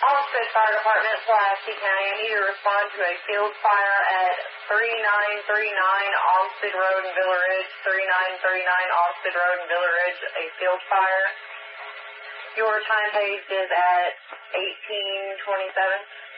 Olmsted Fire Department, Pulaski County. I need to respond to a field fire at 3939 Olmsted Road in Villa Ridge. 3939 Olmsted Road in Villa Ridge, a field fire. Your time page is at 18:27.